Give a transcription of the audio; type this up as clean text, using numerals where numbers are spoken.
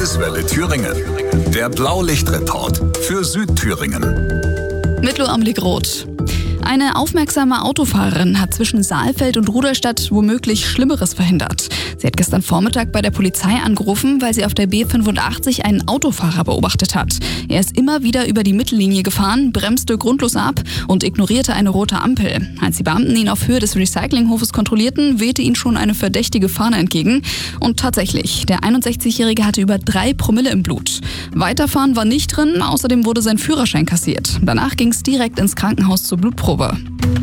Landeswelle Thüringen. Der Blaulichtreport für Südthüringen. Mit Lo Roth. Eine aufmerksame Autofahrerin hat zwischen Saalfeld und Rudolstadt womöglich Schlimmeres verhindert. Sie hat gestern Vormittag bei der Polizei angerufen, weil sie auf der B85 einen Autofahrer beobachtet hat. Er ist immer wieder über die Mittellinie gefahren, bremste grundlos ab und ignorierte eine rote Ampel. Als die Beamten ihn auf Höhe des Recyclinghofes kontrollierten, wehte ihnen schon eine verdächtige Fahne entgegen. Und tatsächlich, der 61-Jährige hatte über 3 Promille im Blut. Weiterfahren war nicht drin, außerdem wurde sein Führerschein kassiert. Danach ging es direkt ins Krankenhaus zur Blutprobe.